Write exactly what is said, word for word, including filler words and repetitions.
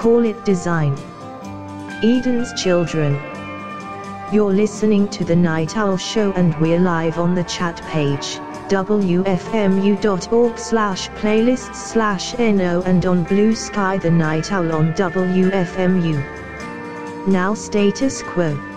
call it design. Eden's Children. You're listening to The Night Owl Show and we're live on the chat page, w f m u dot org slash playlists slash no, and on Blue Sky The Night Owl on W F M U. Now status quo.